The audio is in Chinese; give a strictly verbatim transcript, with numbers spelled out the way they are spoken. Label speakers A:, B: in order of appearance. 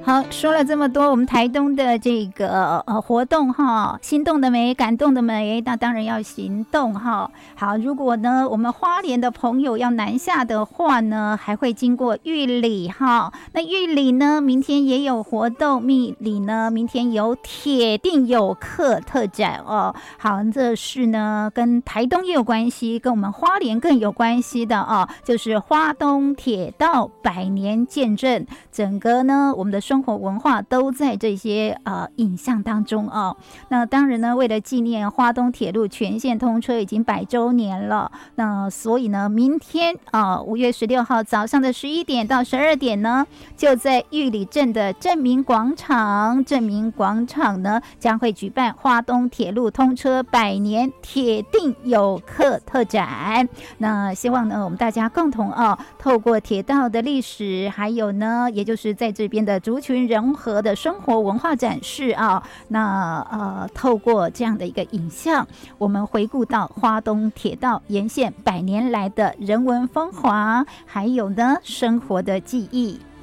A: 好，说了这么多，我们台东的这个呃活动哈，心动的没，感动的没，那当然要行动哈。好，如果呢我们花莲的朋友要南下的话呢，还会经过玉里哈。那玉里呢，明天也有活动，玉里呢明天有铁定有客特展哦。好，这是呢跟台东也有关系，跟我们花莲更有关系的哦，就是花东铁道百年见证，整个呢我们的生活文化都在这些呃影像当中哦。那当然呢，为了纪念花东铁路全线通车已经百周年了，那所以呢，明天啊五月十六号早上的十一点到十二点呢，就在玉里镇的镇民广场，镇民广场呢将会举办花东铁路通车百年铁定有客特展。那希望呢，我们大家共同哦，透过铁道的历史，还有呢，也就是在这边的族群融合的生活文化展示啊，那呃，透过这样的一个影像，我们回顾到花东铁道沿线百年来的人文风华，还有呢生活的记忆。